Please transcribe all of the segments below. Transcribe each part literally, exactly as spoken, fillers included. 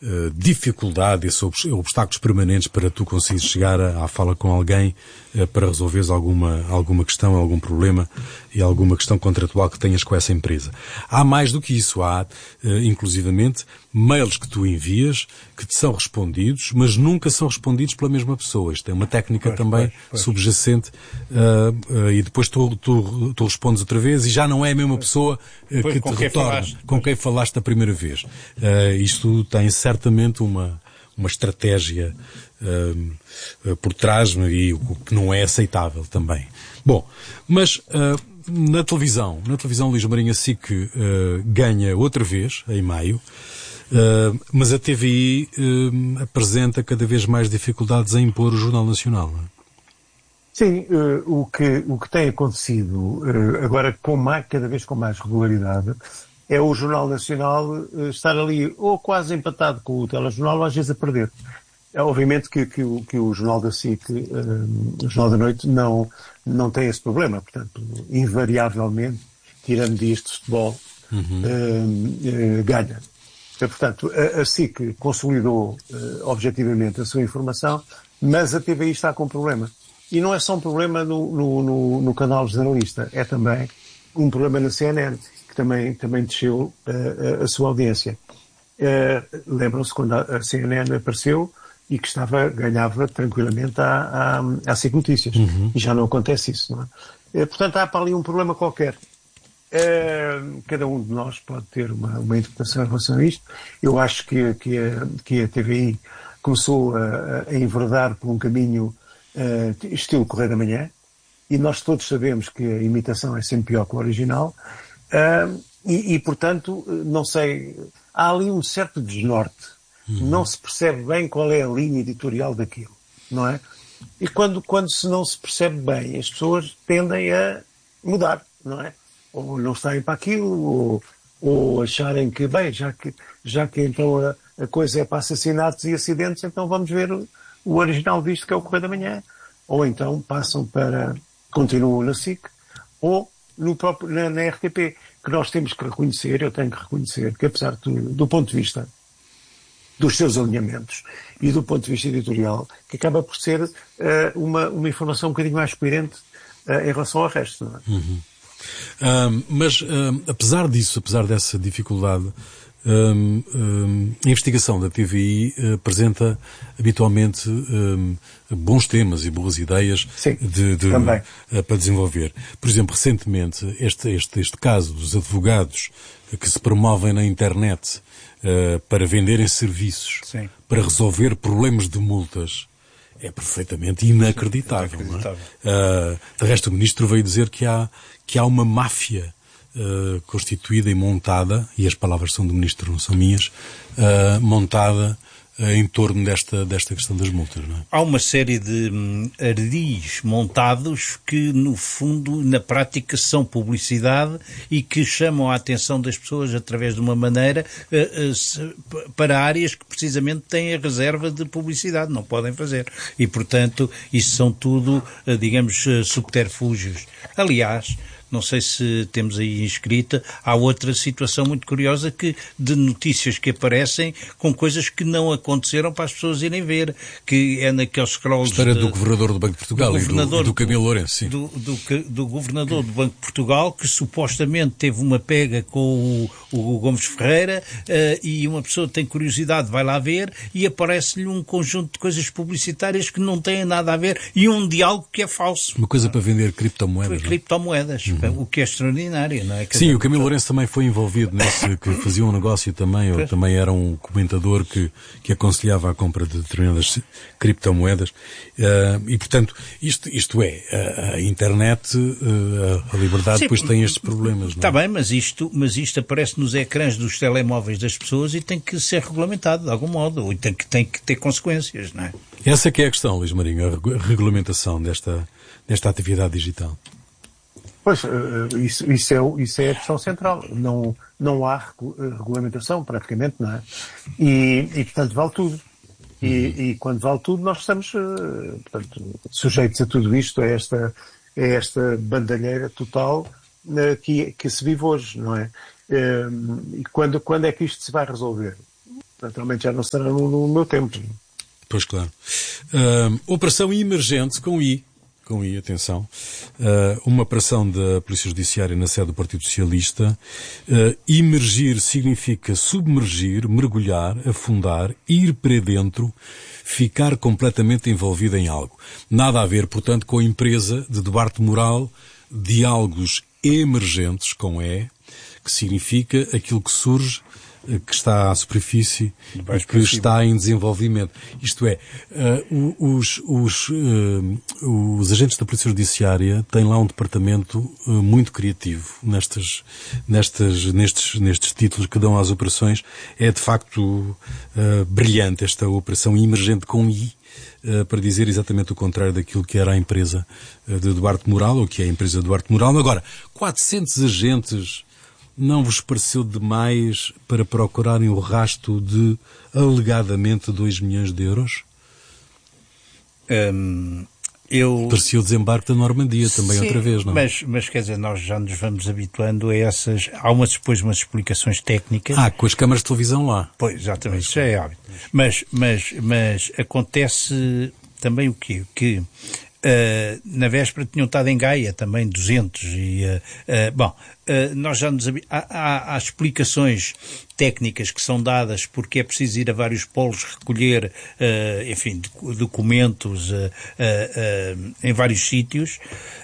uh, dificuldade, esses obstáculos permanentes para tu conseguires chegar à, à fala com alguém uh, para resolveres alguma, alguma questão, algum problema e alguma questão contratual que tenhas com essa empresa. Há mais do que isso. Há, uh, inclusivamente, mails que tu envias que te são respondidos, mas nunca são respondidos pela mesma pessoa. Isto é uma técnica pois, também pois, pois. subjacente uh, uh, e depois tu, tu, tu respondes outra vez e já não é a mesma pessoa uh, que te retorna com quem falaste a primeira vez. Uh, isto tem certamente uma, uma estratégia uh, por trás e o que não é aceitável também. Bom, mas uh, na televisão, na televisão Luís Marinho, a S I C uh, ganha outra vez, em maio, uh, mas a T V I uh, apresenta cada vez mais dificuldades em impor o Jornal Nacional, não é? Sim, uh, o, que, o que tem acontecido uh, agora com mais, cada vez com mais regularidade é o Jornal Nacional uh, estar ali ou quase empatado com o Telejornal ou às vezes a perder. É, obviamente que, que, o, que o Jornal da S I C, uh, o Jornal da Noite, não, não tem esse problema. Portanto, invariavelmente, tirando dias de futebol, uhum. uh, uh, ganha. Uh, portanto, a, a S I C consolidou uh, objetivamente a sua informação, mas a T V I está com um problema. E não é só um problema no, no, no, no canal generalista, é também um problema na C N N, que também, também desceu uh, a, a sua audiência. Uh, lembram-se quando a, a C N N apareceu e que estava, ganhava tranquilamente à, à, à S I C Notícias. Uhum. E já não acontece isso, não é? Uh, portanto, há para ali um problema qualquer. Uh, cada um de nós pode ter uma, uma interpretação em relação a isto. Eu acho que, que, a, que a T V I começou a, a enverdar por um caminho Uh, estilo Correio da Manhã, e nós todos sabemos que a imitação é sempre pior que o original, uh, e, e portanto, não sei, há ali um certo desnorte, uhum. Não se percebe bem qual é a linha editorial daquilo, não é? E quando, quando se não se percebe bem, as pessoas tendem a mudar, não é? Ou não estarem para aquilo, ou, ou acharem que, bem, já que, já que então a, a coisa é para assassinatos e acidentes, então vamos ver o o original disto, que é o Correio da Manhã, ou então passam para, continuam na S I C, ou no próprio, na, na R T P, que nós temos que reconhecer, eu tenho que reconhecer, que apesar de, do ponto de vista dos seus alinhamentos e do ponto de vista editorial, que acaba por ser uh, uma, uma informação um bocadinho mais coerente uh, em relação ao resto, não é? Uhum. Um, mas, um, apesar disso, apesar dessa dificuldade, Um, um, a investigação da T V I uh, apresenta habitualmente um, bons temas e boas ideias Sim, de, de, uh, para desenvolver. Por exemplo, recentemente, este, este, este caso dos advogados que se promovem na internet uh, para venderem serviços, Sim. para resolver problemas de multas, é perfeitamente inacreditável. Sim, inacreditável. Não é? Uh, de resto, o Ministro veio dizer que há, que há uma máfia Uh, constituída e montada, e as palavras são do Ministro, não são minhas, uh, montada uh, em torno desta, desta questão das multas, não é? Há uma série de hum, ardis montados que, no fundo, na prática, são publicidade e que chamam a atenção das pessoas através de uma maneira uh, uh, se, para áreas que precisamente têm a reserva de publicidade, não podem fazer. E, portanto, isso são tudo, uh, digamos, uh, subterfúgios. Aliás, não sei se temos aí inscrita, há outra situação muito curiosa que, de notícias que aparecem com coisas que não aconteceram para as pessoas irem ver, que é naqueles scrolls... A história de, do governador do Banco de Portugal do e do, do Camilo Lourenço, sim. Do, do, do governador do Banco de Portugal, que supostamente teve uma pega com o, o Gomes Ferreira, uh, e uma pessoa tem curiosidade, vai lá ver, e aparece-lhe um conjunto de coisas publicitárias que não têm nada a ver, e um diálogo que é falso. Uma coisa para vender criptomoedas. Criptomoedas. Uhum. O que é extraordinário, não é? Sim, dizer, o Camilo Lourenço também foi envolvido nesse, que fazia um negócio também, ou também era um comentador que, que aconselhava a compra de determinadas criptomoedas. Uh, e, portanto, isto, isto é, a, a internet, uh, a liberdade, Sim, depois tem estes problemas. Está bem, mas isto, mas isto aparece nos ecrãs dos telemóveis das pessoas e tem que ser regulamentado de algum modo, e tem que, tem que ter consequências, não é? Essa que é a questão, Luís Marinho, a regulamentação desta, desta atividade digital. Pois, isso, isso, é, isso é a questão central. Não, não há regulamentação, praticamente, não é? E, e portanto, vale tudo. E, e quando vale tudo, nós estamos, portanto, sujeitos a tudo isto, a esta, a esta bandalheira total que, que se vive hoje, não é? E quando, quando é que isto se vai resolver? naturalmente já não será no, no meu tempo. Pois claro. Uh, operação Emergente com I. Com I, atenção. Uh, uma operação da Polícia Judiciária na sede do Partido Socialista. Uh, emergir significa submergir, mergulhar, afundar, ir para dentro, ficar completamente envolvido em algo. Nada a ver, portanto, com a empresa de Duarte Moral, Diálogos Emergentes, com E, que significa aquilo que surge, que está à superfície e que está em desenvolvimento. Isto é, uh, os, os, uh, os agentes da Polícia Judiciária têm lá um departamento uh, muito criativo nestas, nestas, nestes, nestes títulos que dão às operações. É de facto uh, brilhante esta operação Emergente com I, uh, para dizer exatamente o contrário daquilo que era a empresa uh, de Duarte Moral, ou que é a empresa de Duarte Moral. Agora, quatrocentos agentes. Não vos pareceu demais para procurarem o rastro de, alegadamente, dois milhões de euros? Hum, eu... Parecia o desembarque da Normandia também. Sim, outra vez, não? Mas, mas, quer dizer, nós já nos vamos habituando a essas... Há umas, depois umas explicações técnicas. Ah, com as câmaras de televisão lá. Pois, exatamente, isso já é hábito. Mas, mas, mas acontece também o quê? Que... Uh, na véspera tinham estado em Gaia também duzentos e, uh, uh, bom, uh, nós já nos... Há, há, há explicações técnicas que são dadas porque é preciso ir a vários polos recolher, uh, enfim, documentos uh, uh, uh, em vários sítios,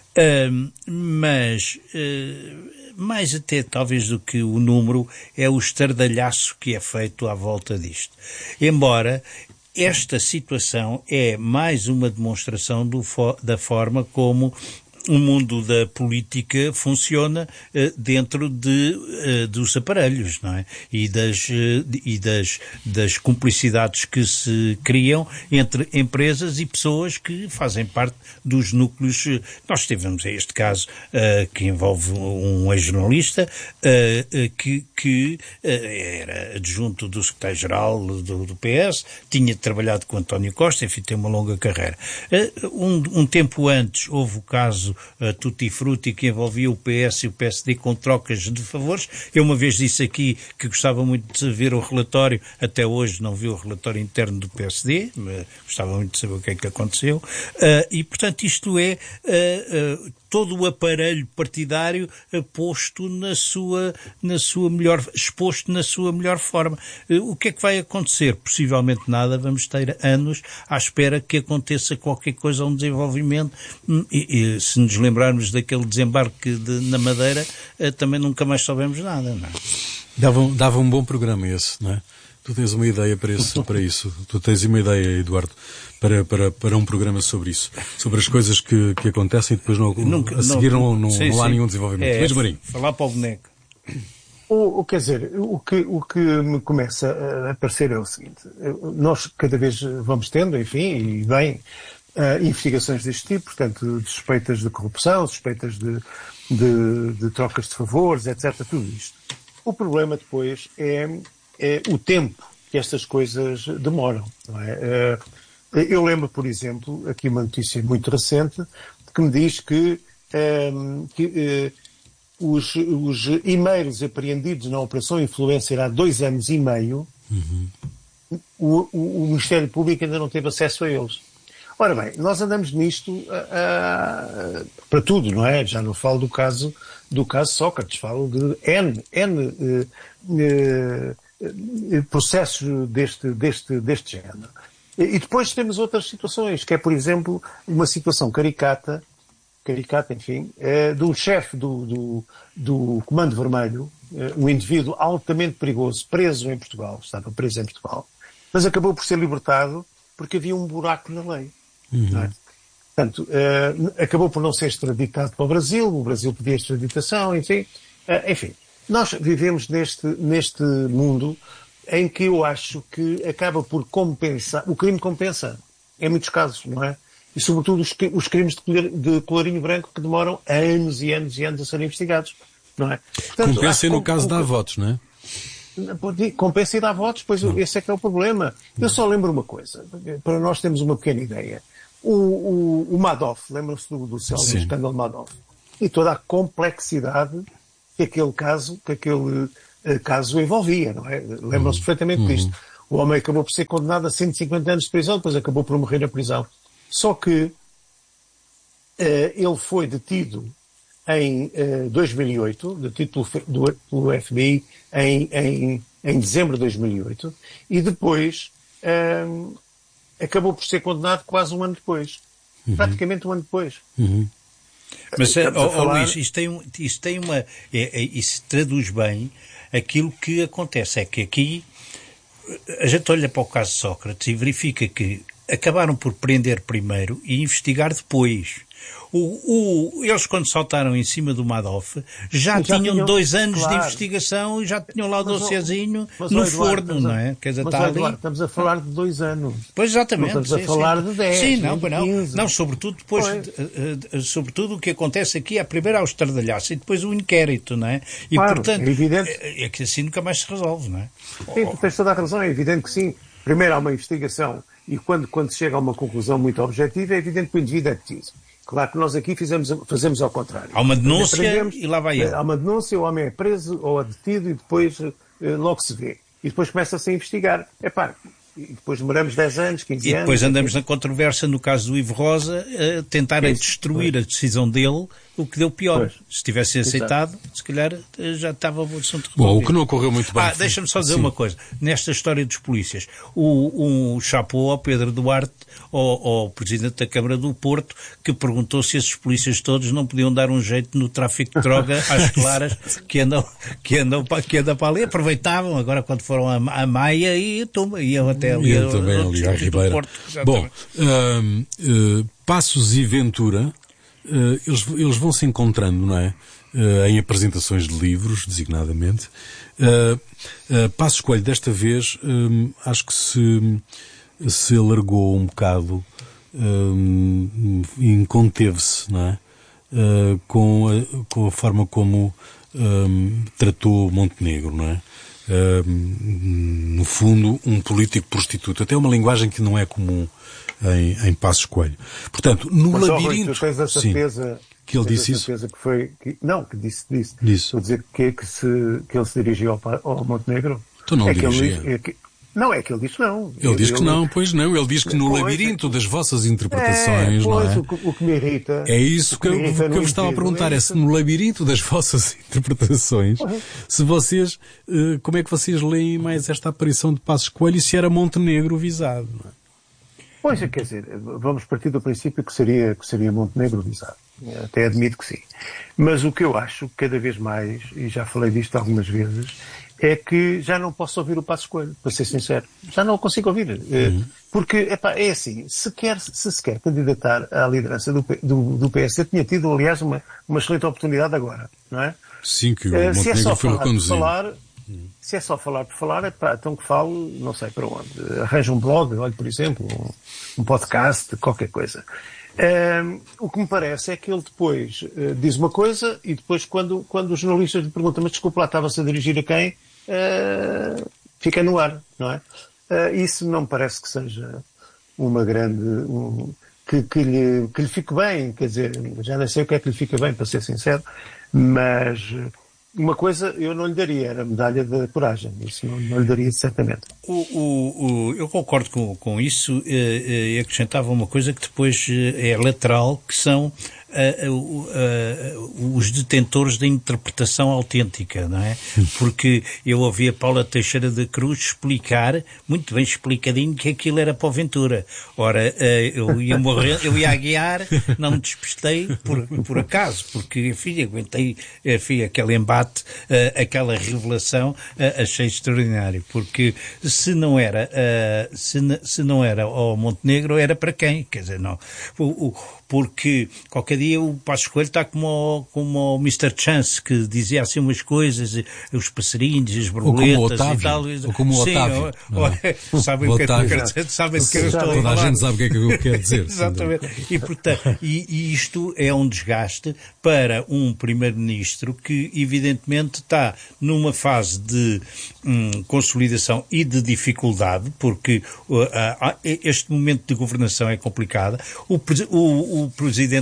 uh, mas... Uh, mais até talvez do que o número é o estardalhaço que é feito à volta disto. Embora esta situação é mais uma demonstração do, da forma como o mundo da política funciona uh, dentro de, uh, dos aparelhos, não é? E, das, uh, e das, das cumplicidades que se criam entre empresas e pessoas que fazem parte dos núcleos. Uh, nós tivemos este caso uh, que envolve um ex-jornalista uh, uh, que, que uh, era adjunto do secretário-geral do, do P S, tinha trabalhado com António Costa, enfim, tem uma longa carreira. Uh, um, um tempo antes houve o caso a Tutti Frutti que envolvia o P S e o P S D com trocas de favores. Eu uma vez disse aqui que gostava muito de ver o relatório, até hoje não vi o relatório interno do P S D, mas gostava muito de saber o que é que aconteceu. Uh, e, portanto, isto é uh, uh, todo o aparelho partidário uh, posto na sua, na sua melhor, exposto na sua melhor forma. Uh, o que é que vai acontecer? Possivelmente nada, vamos ter anos à espera que aconteça qualquer coisa, um desenvolvimento, e, e se nos lembrarmos daquele desembarque de, na Madeira, uh, também nunca mais soubemos nada, não é? Dava, dava um bom programa esse, não é? Tu tens uma ideia para, esse, para isso. Tu tens uma ideia, Eduardo, para, para, para um programa sobre isso. Sobre as coisas que, que acontecem e depois não, Nunca, a seguir não, não, sim, não há sim. nenhum desenvolvimento. É, Luís Marinho. Falar para o boneco. O, o, quer dizer, o que, o que me começa a aparecer é o seguinte. Nós cada vez vamos tendo, enfim, e bem, uh, investigações deste tipo, portanto, de suspeitas de corrupção, suspeitas de, de, de trocas de favores, etcétera. Tudo isto. O problema depois é... é o tempo que estas coisas demoram, não é? Eu lembro, por exemplo, aqui uma notícia muito recente, que me diz que, um, que uh, os, os e-mails apreendidos na Operação Influencer há dois anos e meio, uhum. o, o, o Ministério Público ainda não teve acesso a eles. Ora bem, nós andamos nisto uh, uh, para tudo, não é? Já não falo do caso, do caso Sócrates, falo de N, N uh, uh, processos deste, deste, deste género. E depois temos outras situações, que é, por exemplo, uma situação caricata, caricata, enfim, uh, do chefe do, do, do Comando Vermelho, uh, um indivíduo altamente perigoso, preso em Portugal, estava preso em Portugal, mas acabou por ser libertado porque havia um buraco na lei. Uhum. Não é? Portanto, uh, acabou por não ser extraditado para o Brasil, o Brasil pedia extraditação, enfim. Uh, enfim, nós vivemos neste, neste mundo em que eu acho que acaba por compensar, o crime compensa, em muitos casos, não é? E sobretudo os, os crimes de, de colarinho branco que demoram anos e anos e anos a serem investigados, não é? Portanto, compensa no caso de dar votos, não é? Compensa e dá votos, pois não. Esse é que é o problema. Eu só lembro uma coisa, para nós termos uma pequena ideia. O, o, o Madoff, lembram-se do, do célebre escândalo Madoff? E toda a complexidade que aquele caso, que aquele uh, caso envolvia, não é? Lembram-se uhum. perfeitamente disto. O homem acabou por ser condenado a cento e cinquenta anos de prisão, depois acabou por morrer na prisão. Só que uh, ele foi detido em uh, dois mil e oito, detido pelo, pelo F B I em, em, em dezembro de dois mil e oito, e depois uh, acabou por ser condenado quase um ano depois. Uhum. Praticamente um ano depois. Uhum. Mas, oh, falar... oh, Luís, isto tem, isto tem uma... É, é, isso traduz bem aquilo que acontece. É que aqui a gente olha para o caso de Sócrates e verifica que acabaram por prender primeiro e investigar depois. O, o, eles, quando saltaram em cima do Madoff, já, já tinham, tinham dois anos claro. de investigação e já tinham lá o dossiezinho no Eduardo, forno, não é? Quer dizer, mas, está Eduardo, ali... estamos a falar de dois anos. Pois, exatamente. Não estamos sim, a falar sim. de dez, sim, não, de não, quinze. Não, sobretudo depois, uh, uh, sobretudo o que acontece aqui é primeiro ao estardalhaço e depois o inquérito, não é? E, claro, portanto, é evidente. É, é que assim nunca mais se resolve, não é? Sim, tu tens toda a razão, é evidente que sim. Primeiro há uma investigação e quando, quando se chega a uma conclusão muito objetiva, é evidente que o indivíduo é detido. Claro que nós aqui fizemos, fazemos ao contrário. Há uma denúncia e lá vai ele. Há uma denúncia, o homem é preso ou é detido e depois uh, logo se vê. E depois começa-se a investigar. Epá, e depois demoramos dez anos, quinze anos. E depois andamos na controvérsia, no caso do Ivo Rosa, a tentar a destruir pois. a decisão dele, o que deu pior. Pois. Se tivesse aceitado, Exato. se calhar já estava o assunto resolvido. Bom, o que não ocorreu muito bem. Ah, foi... deixa-me só dizer Sim. uma coisa. Nesta história dos polícias, o, um chapou ao Pedro Duarte, ao, ao Presidente da Câmara do Porto, que perguntou se esses polícias todos não podiam dar um jeito no tráfico de droga às claras que andam, que andam, que andam para ali. Aproveitavam, agora quando foram a, a Maia e toma, iam até ali. E também ali à Ribeira. Porto, Bom, uh, uh, Passos e Ventura, uh, eles, eles vão se encontrando, não é? Uh, em apresentações de livros, designadamente. Uh, uh, Passos Coelho, desta vez, um, acho que se, se alargou um bocado um, e conteve-se, não é? Uh, com, a, com a forma como um, tratou Montenegro, não é? Uh, no fundo, um político prostituto. Até uma linguagem que não é comum em, em Passos Coelho. Portanto, no Mas, labirinto... Tu tens a certeza... Sim, que ele disse isso? Que foi, que, não, que disse disse. Disse. Estou a dizer que, que, se, que ele se dirigiu ao, ao Montenegro. Tu não é dirigia. Que ele, é que, não, é que ele disse não. Ele, ele diz que ele, não, pois não. Ele diz que no pois, labirinto das vossas interpretações, é, pois, não é? O que, o que me irrita... É isso que, que, que eu, que eu vos estava a perguntar. É se no labirinto das vossas interpretações, uhum. se vocês... Uh, como é que vocês leem mais esta aparição de Passos Coelho e se era Montenegro visado, não é? Pois, quer dizer, vamos partir do princípio que seria, que seria Montenegro visado. Até admito que sim. Mas o que eu acho, cada vez mais, e já falei disto algumas vezes, é que já não posso ouvir o Passos Coelho, para ser sincero. Já não o consigo ouvir. Uhum. Porque, epá, é assim, se, quer, se se quer candidatar à liderança do, do, do P S, eu tinha tido, aliás, uma, uma excelente oportunidade agora, não é? Sim, que o uh, Montenegro se é só foi falar reconduzido. Por falar, se é só falar por falar, epá, então que falo, não sei para onde. Arranja um blog, olha, por exemplo, um, um podcast, qualquer coisa. Um, o que me parece é que ele depois uh, diz uma coisa e depois quando, quando os jornalistas lhe perguntam, mas desculpa lá, estava-se a dirigir a quem? Uh, fica no ar, não é? Uh, isso não me parece que seja uma grande... Um, que, que, lhe, que lhe fique bem, quer dizer, já não sei o que é que lhe fica bem, para ser sincero, mas... Uma coisa eu não lhe daria, era a medalha da coragem. Isso não, não lhe daria, certamente. O, o, o, eu concordo com, com isso e eh, acrescentava uma coisa que depois eh, é lateral, que são uh, uh, uh, os detentores da interpretação autêntica, não é? Porque eu ouvi a Paula Teixeira da Cruz explicar, muito bem explicadinho, que aquilo era para o Ventura. Ora, uh, eu ia morrer, eu ia a guiar, não me despistei por, por acaso, porque, enfim, aguentei, enfim, aquele embate, Uh, aquela revelação, uh, achei extraordinário, porque se não era uh, se, se não era ao Montenegro, era para quem? Quer dizer, não. O, o, porque qualquer dia o Passos Coelho está como o, como o mister Chance, que dizia assim umas coisas, os passarinhos, as borboletas e tal. Ou como o Otávio. Sim, sabem o que é que eu quero dizer, sabem o que eu estou a falar. Toda a gente sabe o que é que eu quero dizer. Exatamente. E, portanto, e, e isto é um desgaste para um primeiro-ministro que, evidentemente, está numa fase de hum, consolidação e de dificuldade, porque uh, uh, este momento de governação é complicado. O, o, o presidente Cavaco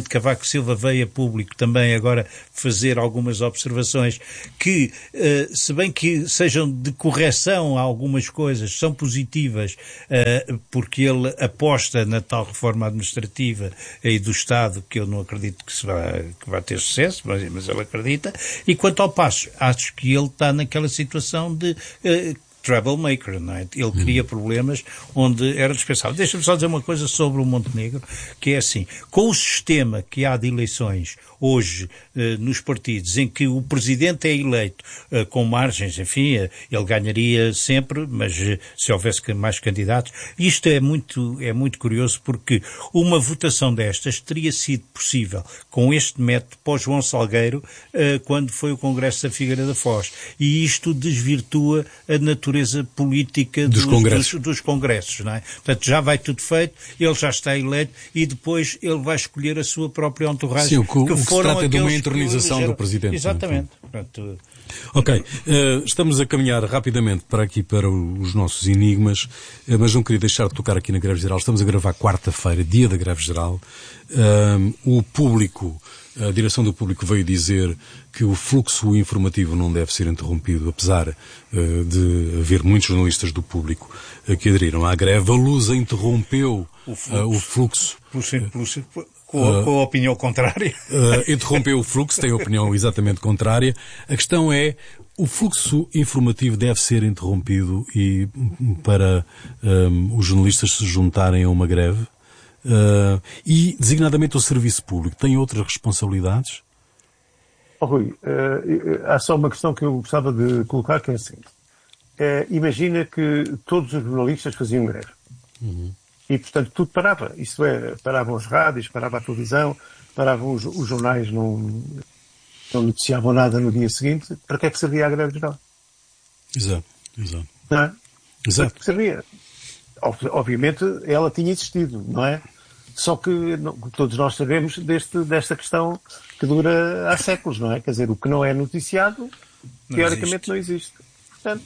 Marco Silva veio a público também agora fazer algumas observações que, uh, se bem que sejam de correção a algumas coisas, são positivas, uh, porque ele aposta na tal reforma administrativa e do Estado, que eu não acredito que, se vá, que vai ter sucesso, mas, mas ele acredita. E quanto ao Passos, acho que ele está naquela situação de uh, troublemaker, não é? Ele cria problemas onde era dispensável. Deixa-me só dizer uma coisa sobre o Montenegro, que é assim, com o sistema que há de eleições hoje eh, nos partidos, em que o presidente é eleito eh, com margens, enfim, eh, ele ganharia sempre, mas eh, se houvesse mais candidatos, isto é muito, é muito curioso, porque uma votação destas teria sido possível com este método pós João Salgueiro, eh, quando foi o Congresso da Figueira da Foz, e isto desvirtua a natureza política dos, dos, congressos. Dos, dos congressos, não é? Portanto, já vai tudo feito, ele já está eleito e depois ele vai escolher a sua própria entourage. Sim, o que, que o que se trata é de uma entronização do Presidente. Exatamente. Portanto, ok, uh, estamos a caminhar rapidamente para aqui para os nossos enigmas, uh, mas não queria deixar de tocar aqui na Greve Geral. Estamos a gravar quarta-feira, dia da Greve Geral. Uh, o público, a direção do público veio dizer que o fluxo informativo não deve ser interrompido, apesar uh, de haver muitos jornalistas do público uh, que aderiram à greve. A Lusa interrompeu o fluxo. Uh, o fluxo. Por ser, por ser, por... Com a, com a opinião contrária. Uh, interrompeu o fluxo, tem a opinião exatamente contrária. A questão é, o fluxo informativo deve ser interrompido e para um, os jornalistas se juntarem a uma greve? Uh, e, designadamente, o serviço público tem outras responsabilidades? Oh, Rui, uh, há só uma questão que eu gostava de colocar, que é assim. Uh, imagina que todos os jornalistas faziam greve. Uhum. E, portanto, tudo parava. Isto é, paravam os rádios, parava a televisão, paravam os, os jornais, não, não noticiavam nada no dia seguinte. Para que é que servia a greve geral? Exato, exato. Não é? Exato. Para que servia? Obviamente, ela tinha existido, não é? Só que não, todos nós sabemos deste, desta questão que dura há séculos, não é? Quer dizer, o que não é noticiado, não teoricamente existe. não existe. Portanto...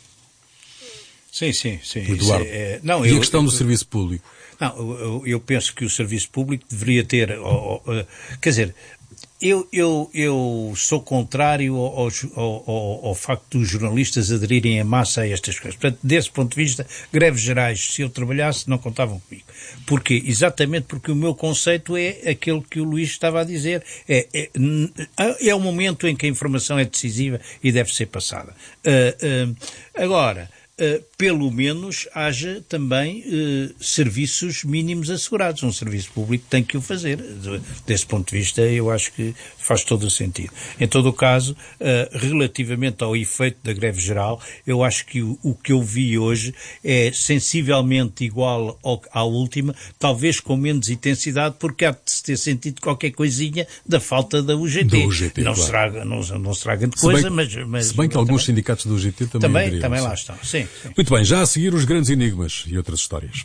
Sim, sim, sim. Eduardo, é, não, e eu, a questão eu, do serviço público? Não, eu, eu penso que o serviço público deveria ter, oh, oh, quer dizer, eu, eu, eu sou contrário ao, ao, ao, ao facto dos jornalistas aderirem em massa a estas coisas. Portanto, desse ponto de vista, greves gerais, se eu trabalhasse, não contavam comigo. Porquê? Exatamente porque o meu conceito é aquele que o Luís estava a dizer. É, é, é o momento em que a informação é decisiva e deve ser passada. Uh, uh, agora... Uh, pelo menos haja também uh, serviços mínimos assegurados. Um serviço público tem que o fazer. Desse ponto de vista, eu acho que faz todo o sentido. Em todo o caso, uh, relativamente ao efeito da greve geral, eu acho que o, o que eu vi hoje é sensivelmente igual ao, à última, talvez com menos intensidade, porque há de se ter sentido qualquer coisinha da falta da U G T. U G T, não, claro. será, não, não será grande coisa, bem, mas, mas... Se bem que alguns também, sindicatos da U G T também Também, aderiram, também sim. lá estão, sim. Sim. Muito bem, já a seguir os grandes enigmas e outras histórias.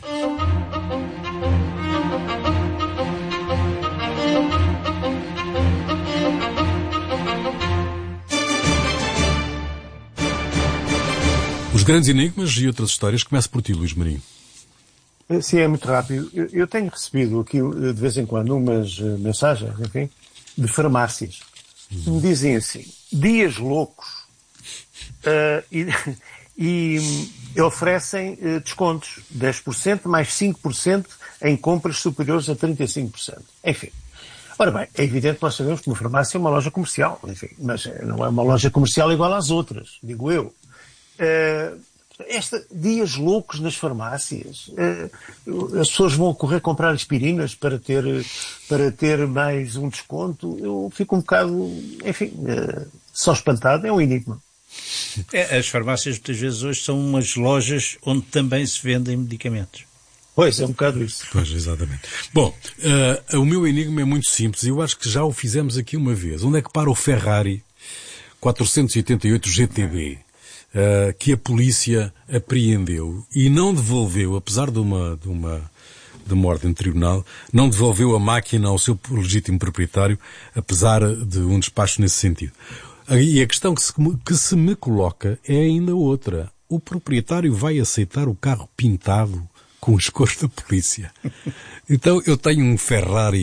Os grandes enigmas e outras histórias. Começo por ti, Luís Marinho. Sim, é muito rápido. Eu, eu tenho recebido aqui, de vez em quando, umas mensagens, enfim, de farmácias. Que me dizem assim, dias loucos. Uh, e... E oferecem eh, descontos, dez por cento mais cinco por cento em compras superiores a trinta e cinco por cento. Enfim. Ora bem, é evidente que nós sabemos que uma farmácia é uma loja comercial, enfim, mas não é uma loja comercial igual às outras, digo eu. Uh, esta, dias loucos nas farmácias, uh, as pessoas vão correr comprar aspirinas para ter, para ter mais um desconto. Eu fico um bocado, enfim, uh, só espantado, é um enigma. É, as farmácias muitas vezes hoje são umas lojas onde também se vendem medicamentos. Pois, é um bocado isso. Pois, exatamente. Bom, uh, o meu enigma é muito simples e eu acho que já o fizemos aqui uma vez. Onde é que para o Ferrari quatrocentos e oitenta e oito G T B uh, que a polícia apreendeu e não devolveu, apesar de uma, de uma, de uma ordem de tribunal, não devolveu a máquina ao seu legítimo proprietário, apesar de um despacho nesse sentido? E a questão que se, que se me coloca é ainda outra. O proprietário vai aceitar o carro pintado com as cores da polícia? Então eu tenho um Ferrari,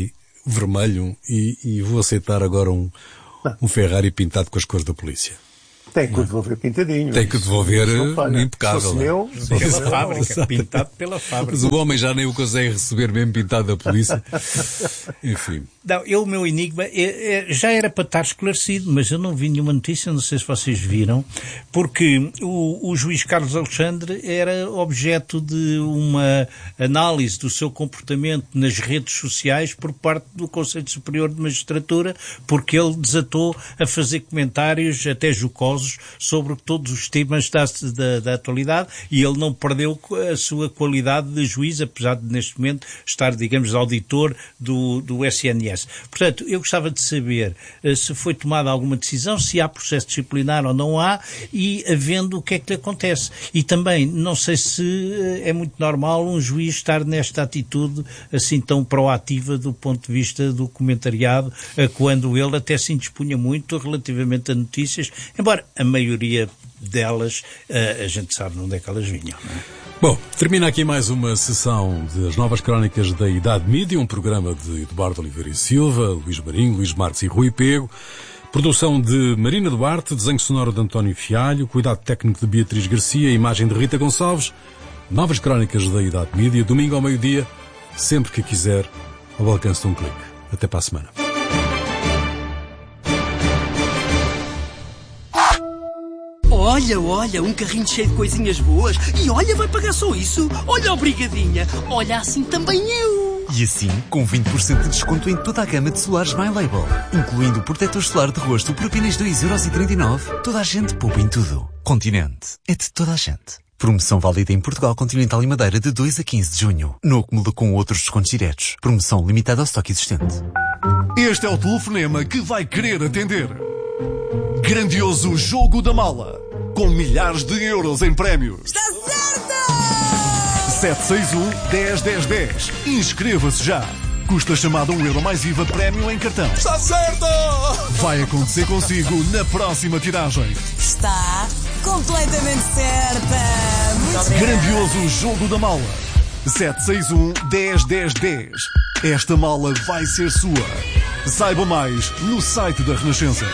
vermelho e, e vou aceitar agora um, um Ferrari pintado com as cores da polícia. Tem que o devolver pintadinho. Tem que devolver impecável. Se meu, pela fábrica, pintado pela fábrica. Mas o homem já nem o consegue receber mesmo pintado da polícia. Enfim. Não, eu, o meu enigma é, é, já era para estar esclarecido, mas eu não vi nenhuma notícia, não sei se vocês viram, porque o, o juiz Carlos Alexandre era objeto de uma análise do seu comportamento nas redes sociais por parte do Conselho Superior de Magistratura, porque ele desatou a fazer comentários até jocosos sobre todos os temas da, da, da atualidade, e ele não perdeu a sua qualidade de juiz, apesar de neste momento estar, digamos, auditor do, do S N S. Portanto, eu gostava de saber uh, se foi tomada alguma decisão, se há processo disciplinar ou não há, e havendo, o que é que lhe acontece. E também, não sei se uh, é muito normal um juiz estar nesta atitude assim tão proativa do ponto de vista do comentariado, uh, quando ele até se indispunha muito relativamente a notícias, embora a maioria delas, uh, a gente sabe de onde é que elas vinham, não é? Bom, termina aqui mais uma sessão das Novas Crónicas da Idade Mídia, um programa de Eduardo Oliveira e Silva, Luís Marinho, Luís Marques e Rui Pego, produção de Marina Duarte, desenho sonoro de António Fialho, cuidado técnico de Beatriz Garcia, imagem de Rita Gonçalves. Novas Crónicas da Idade Mídia, domingo ao meio-dia, sempre que quiser, ao alcance de um clique. Até para a semana. Olha, olha, um carrinho cheio de coisinhas boas. E olha, vai pagar só isso. Olha, obrigadinha. Olha, assim também eu. E assim, com vinte por cento de desconto em toda a gama de solares My Label, incluindo o protetor solar de rosto por apenas dois euros e trinta e nove. Toda a gente poupa em tudo. Continente é de toda a gente. Promoção válida em Portugal Continental e Madeira de dois a quinze de junho. No acúmulo com outros descontos diretos. Promoção limitada ao estoque existente. Este é o telefonema que vai querer atender. Grandioso Jogo da Mala, com milhares de euros em prémios. Está certo! sete seis um, dez, dez, dez. Inscreva-se já. Custa chamada um euro mais I V A prémio em cartão. Está certo! Vai acontecer consigo na próxima tiragem. Está completamente certa. Muito Grandioso Jogo da Mala. sete seis um, dez, dez, dez. Esta mala vai ser sua. Saiba mais no site da Renascença.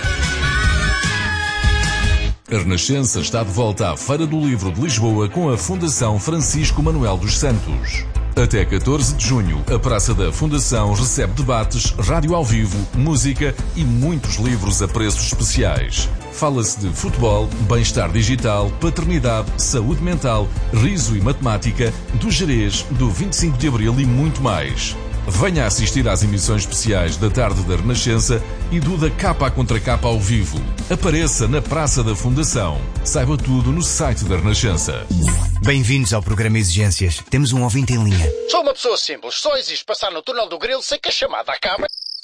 A Renascença está de volta à Feira do Livro de Lisboa com a Fundação Francisco Manuel dos Santos. Até catorze de junho, a Praça da Fundação recebe debates, rádio ao vivo, música e muitos livros a preços especiais. Fala-se de futebol, bem-estar digital, paternidade, saúde mental, riso e matemática, do Jerez, do vinte e cinco de Abril e muito mais. Venha assistir às emissões especiais da Tarde da Renascença e do Da Capa à Contra Capa ao vivo. Apareça na Praça da Fundação. Saiba tudo no site da Renascença. Bem-vindos ao programa Exigências. Temos um ouvinte em linha. Sou uma pessoa simples. Só existe passar no túnel do Grilo sem que a chamada acabe.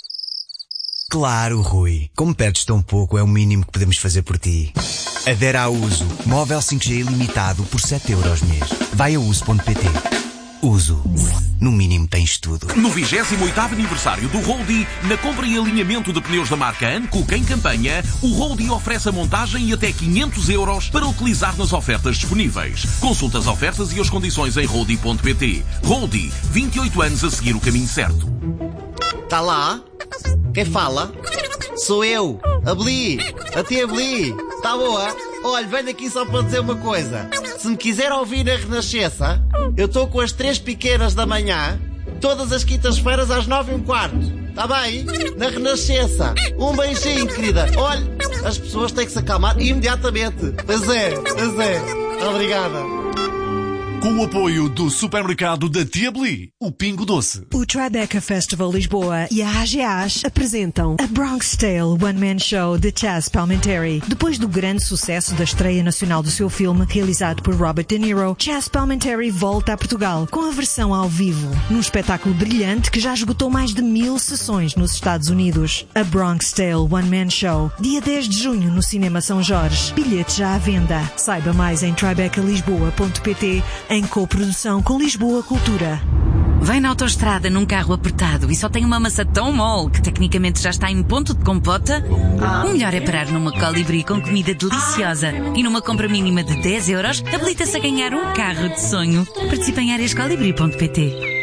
Claro, Rui. Como pedes tão pouco, é o mínimo que podemos fazer por ti. Adere à Uso. Móvel cinco G ilimitado por sete euros mês. Vai a uso ponto pt. Uso. No mínimo tens tudo. No vigésimo oitavo aniversário do Roldie, na compra e alinhamento de pneus da marca Anco em campanha, o Roldie oferece a montagem e até quinhentos euros para utilizar nas ofertas disponíveis. Consulta as ofertas e as condições em roldie ponto pt. Roldie, vinte e oito anos a seguir o caminho certo. Tá lá? Quem fala? Sou eu, a Bli, a tia Bli. Tá boa? Olha, venho aqui só para dizer uma coisa. Se me quiser ouvir na Renascença, eu estou com as três pequenas da manhã, todas as quintas-feiras às nove e um quarto. Tá bem? Na Renascença. Um beijinho, querida. Olha, as pessoas têm que se acalmar imediatamente. Pois é, pois é. Obrigada. Com o apoio do supermercado da Tia Bli, o Pingo Doce. O Tribeca Festival Lisboa e a A G A S apresentam a Bronx Tale One Man Show de Chaz Palminteri. Depois do grande sucesso da estreia nacional do seu filme, realizado por Robert De Niro, Chaz Palminteri volta a Portugal com a versão ao vivo, num espetáculo brilhante que já esgotou mais de mil sessões nos Estados Unidos. A Bronx Tale One Man Show, dia dez de junho no Cinema São Jorge. Bilhetes já à venda. Saiba mais em tribeca lisboa ponto pt, em coprodução com Lisboa Cultura. Vai na autoestrada num carro apertado e só tem uma maçã tão mole que tecnicamente já está em ponto de compota? O melhor é parar numa Colibri com comida deliciosa e numa compra mínima de dez euros habilita-se a ganhar um carro de sonho. Participe em áreas colibri ponto pt.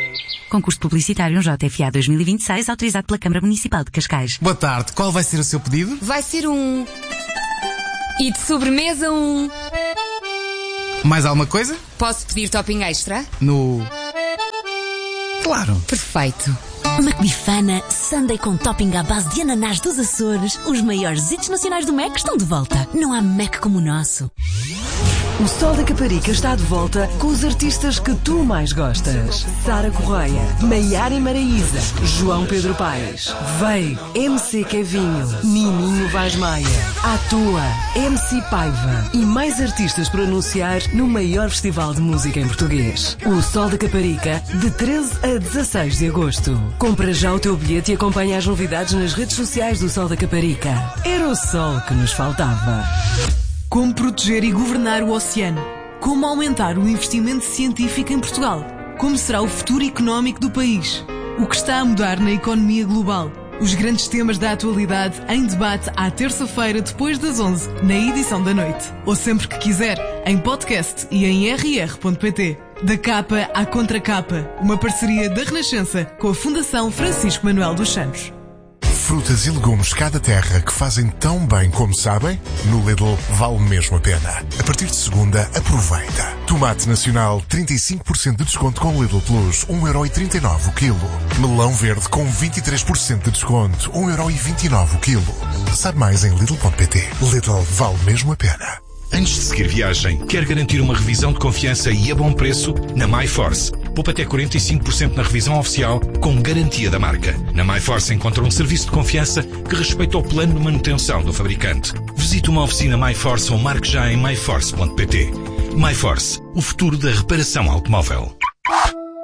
Concurso publicitário J F A dois mil e vinte e seis, autorizado pela Câmara Municipal de Cascais. Boa tarde, qual vai ser o seu pedido? Vai ser um... E de sobremesa um... Mais alguma coisa? Posso pedir topping extra? No... Claro. Perfeito. McBifana, sundae com topping à base de ananás dos Açores. Os maiores hits nacionais do Mac estão de volta. Não há Mac como o nosso. O Sol da Caparica está de volta com os artistas que tu mais gostas. Sara Correia, Maiara Maraíza, João Pedro Paes, Vei, M C Kevinho, Nininho Vaz Maia, Atua, M C Paiva e mais artistas para anunciar no maior festival de música em português. O Sol da Caparica, de treze a dezasseis de agosto. Compra já o teu bilhete e acompanha as novidades nas redes sociais do Sol da Caparica. Era o sol que nos faltava. Como proteger e governar o oceano? Como aumentar o investimento científico em Portugal? Como será o futuro económico do país? O que está a mudar na economia global? Os grandes temas da atualidade em debate à terça-feira depois das onze, na edição da noite. Ou sempre que quiser, em podcast e em r r ponto p t. Da capa à contracapa, uma parceria da Renascença com a Fundação Francisco Manuel dos Santos. Frutas e legumes cá da terra que fazem tão bem como sabem? No Lidl vale mesmo a pena. A partir de segunda, aproveita. Tomate nacional, trinta e cinco por cento de desconto com Lidl Plus, um euro e trinta e nove o quilo. Melão verde com vinte e três por cento de desconto, um euro e vinte e nove o quilo. Sabe mais em Lidl ponto p t. Lidl vale mesmo a pena. Antes de seguir viagem, quer garantir uma revisão de confiança e a bom preço? Na MyForce. Poupa até quarenta e cinco por cento na revisão oficial, com garantia da marca. Na MyForce encontra um serviço de confiança que respeita o plano de manutenção do fabricante. Visite uma oficina MyForce ou marque já em my force ponto p t. MyForce, o futuro da reparação automóvel.